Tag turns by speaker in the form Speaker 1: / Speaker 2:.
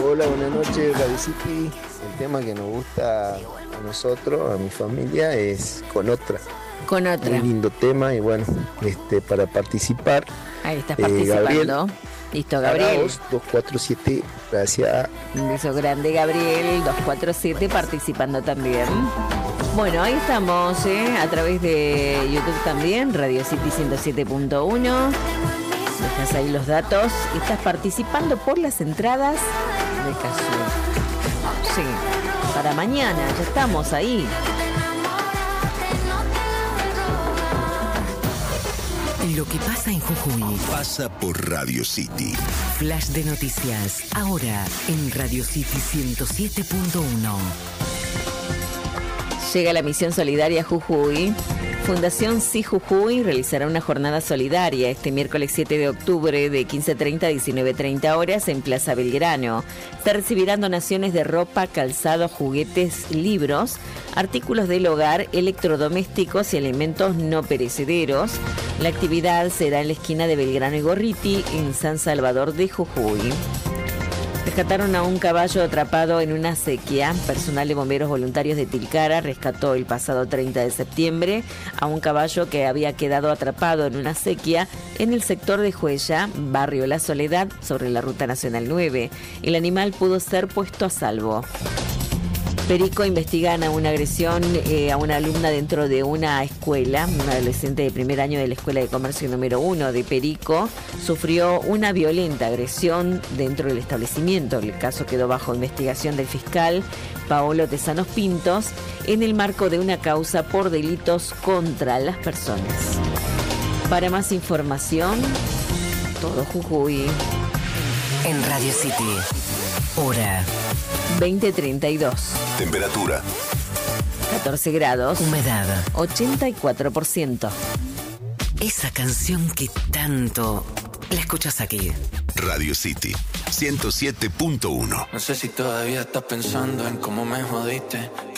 Speaker 1: Hola, buenas noches, Radio City. El tema que nos gusta a nosotros, a mi familia, es Con Otra.
Speaker 2: Con Otra.
Speaker 1: Un lindo tema y bueno, para participar.
Speaker 2: Ahí estás participando.
Speaker 1: Gabriel,
Speaker 2: listo, Gabriel.
Speaker 1: 247, gracias.
Speaker 2: Un beso grande, Gabriel. 247 participando también. Bueno, ahí estamos, a través de YouTube también, Radio City 107.1. Dejas ahí los datos. Estás participando por las entradas de Cazú. Sí, para mañana, ya estamos ahí.
Speaker 3: Lo que pasa en Jujuy
Speaker 4: pasa por Radio City.
Speaker 3: Flash de noticias, ahora en Radio City 107.1.
Speaker 2: Llega la misión solidaria Jujuy. Fundación Sí Jujuy realizará una jornada solidaria este miércoles 7 de octubre de 15:30 a 19:30 horas en Plaza Belgrano. Se recibirán donaciones de ropa, calzado, juguetes, libros, artículos del hogar, electrodomésticos y alimentos no perecederos. La actividad será en la esquina de Belgrano y Gorriti, en San Salvador de Jujuy. Rescataron a un caballo atrapado en una acequia. Personal de bomberos voluntarios de Tilcara rescató el pasado 30 de septiembre a un caballo que había quedado atrapado en una acequia en el sector de Juella, barrio La Soledad, sobre la Ruta Nacional 9. El animal pudo ser puesto a salvo. Perico investigan a una agresión a una alumna dentro de una escuela. Una adolescente de primer año de la Escuela de Comercio número 1 de Perico sufrió una violenta agresión dentro del establecimiento. El caso quedó bajo investigación del fiscal Paolo Tesanos Pintos en el marco de una causa por delitos contra las personas. Para más información, todo Jujuy.
Speaker 3: En Radio City, hora
Speaker 2: 20:32.
Speaker 4: Temperatura
Speaker 2: 14 grados.
Speaker 3: Humedad
Speaker 2: 84%.
Speaker 3: Esa canción que tanto la escuchas aquí.
Speaker 4: Radio City 107.1.
Speaker 5: No sé si todavía estás pensando en cómo me jodiste.